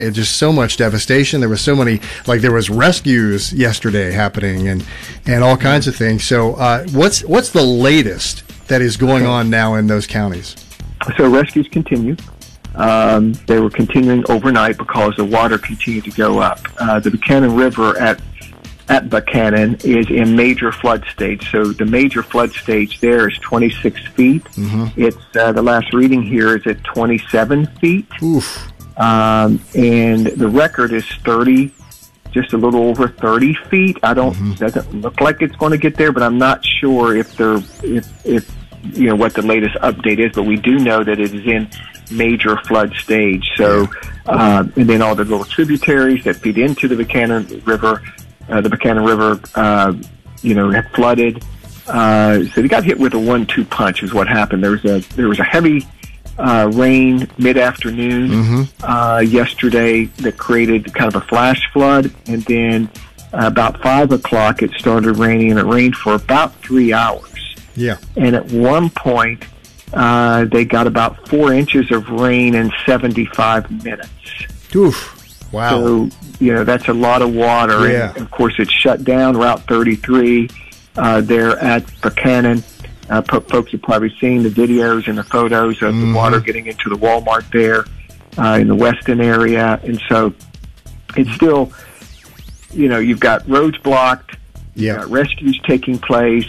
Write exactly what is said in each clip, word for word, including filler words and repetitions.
It just so much devastation. There was so many, like there was rescues yesterday happening and, and all kinds of things. So uh, what's what's the latest that is going on now in those counties? So rescues continue. Um, they were continuing overnight because the water continued to go up. Uh, the Buchanan River at at Buchanan is in major flood stage. So the major flood stage there is twenty-six feet. Mm-hmm. It's uh, the last reading here is at twenty-seven feet. Oof. Um, and the record is thirty, just a little over thirty feet. I don't, mm-hmm. doesn't look like it's going to get there, but I'm not sure if they're, if, if, you know, what the latest update is, but we do know that it is in major flood stage. So, uh, and then all the little tributaries that feed into the Buchanan River, uh, the Buchanan River, uh, you know, have flooded. Uh, so they got hit with a one two punch is what happened. There was a, there was a heavy, Uh, rain mid-afternoon mm-hmm. uh, yesterday that created kind of a flash flood, and then uh, about five o'clock it started raining, and it rained for about three hours. Yeah. And at one point, uh, they got about four inches of rain in seventy-five minutes. Oof. Wow. So, you know, that's a lot of water. Yeah. And, of course, it shut down Route thirty-three uh, there at Buchanan. Uh, folks have probably seen the videos and the photos of mm-hmm. the water getting into the Walmart there uh, in the Weston area. And so it's still, you know, you've got roads blocked, yeah. you've got rescues taking place.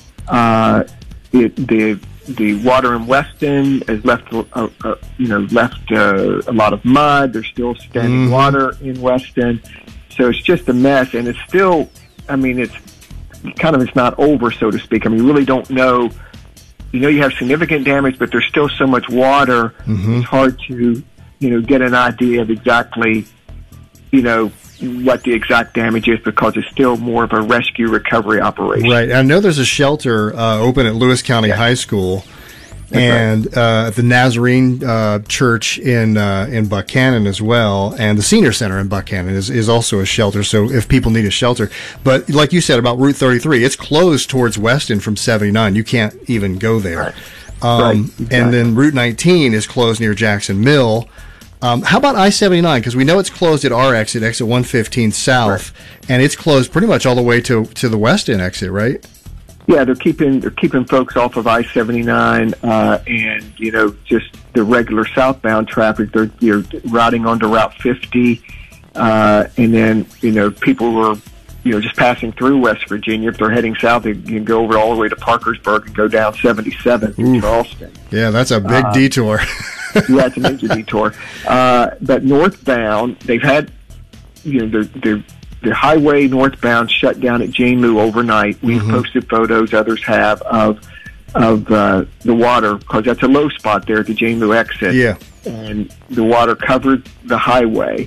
Uh, it, the the water in Weston has left, uh, uh, you know, left uh, a lot of mud. There's still standing mm-hmm. water in Weston. So it's just a mess. And it's still, I mean, it's, kind of it's not over, so to speak. I mean, you really don't know. You know you have significant damage, but there's still so much water. Mm-hmm. It's hard to, you know, get an idea of exactly, you know, what the exact damage is because it's still more of a rescue recovery operation. Right. I know there's a shelter uh, open at Lewis County yeah. High School. That's and right. uh, at the Nazarene uh, Church in uh, in Buchanan as well, and the Senior Center in Buchanan is, is also a shelter. So if people need a shelter, but like you said about Route thirty-three, it's closed towards Weston from seventy-nine. You can't even go there. Right. Um, right. Exactly. And then Route nineteen is closed near Jackson Mill. Um, how about I seventy-nine? Because we know it's closed at our exit, exit one fifteen South, right. and it's closed pretty much all the way to to the Weston exit, right? Yeah, they're keeping they're keeping folks off of I seventy-nine, uh, and you know just the regular southbound traffic. They're you're routing onto Route fifty, uh, and then you know people who are you know just passing through West Virginia. If they're heading south, they can go over all the way to Parkersburg and go down seventy-seven to Charleston. Yeah, that's a big uh, detour. Yeah, it's a major detour. Uh, but northbound, they've had you know they're, they're The highway northbound shut down at Jane Lou overnight. We've mm-hmm. posted photos, others have, of of uh, the water, because that's a low spot there at the Jane Lou exit. Yeah. And the water covered the highway.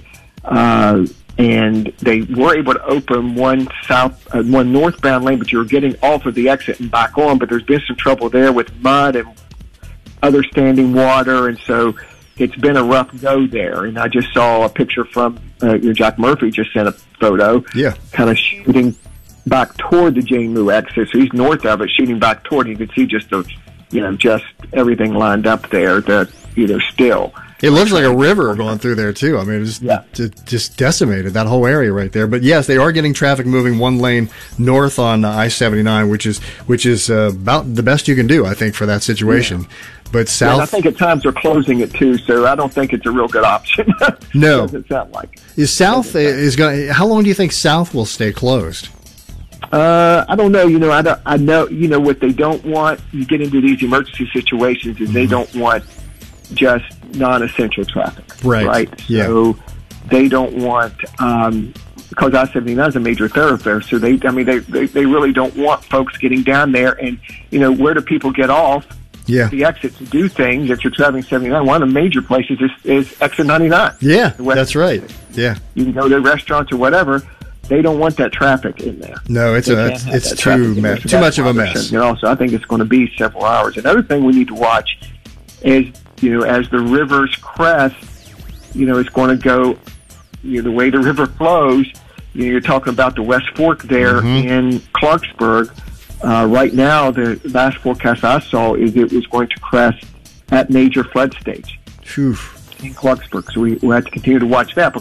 Uh, and they were able to open one south, uh, one northbound lane, but you were getting off of the exit and back on. But there's been some trouble there with mud and other standing water, and so it's been a rough go there. And I just saw a picture from uh, Jack Murphy just sent a photo, yeah, kind of shooting back toward the Jane Lou exit. So he's north of it, shooting back toward. You could see just the, you know, just everything lined up there. That you know, still. It looks like a river going through there too. I mean, it's yeah. just, just decimated that whole area right there. But yes, they are getting traffic moving one lane north on uh, I seventy-nine, which is which is uh, about the best you can do, I think, for that situation. Yeah. But south, yeah, I think at times they're closing it too, so I don't think it's a real good option. No, doesn't sound like it. Is south is going? How long do you think south will stay closed? Uh, I don't know. You know, I don't, I know. You know what they don't want. You get into these emergency situations, is mm-hmm. they don't want just non-essential traffic, right? Right. Yeah. So they don't want um, because I seventy-nine is a major thoroughfare. So they, I mean, they, they they really don't want folks getting down there. And you know, where do people get off? Yeah. The exit to do things if you're traveling seventy-nine. One of the major places is, is exit ninety-nine. Yeah, that's right. Yeah. You can go to restaurants or whatever. They don't want that traffic in there. No, it's a, it's, it's too me- too much of a mess. You know, so I think it's going to be several hours. Another thing we need to watch is, you know, as the rivers crest, you know, it's going to go, you know, the way the river flows. You know, you're talking about the West Fork there mm-hmm. in Clarksburg. Uh, right now, the last forecast I saw is it was going to crest at major flood stage. Whew. in Clarksburg. So we we have to continue to watch that. But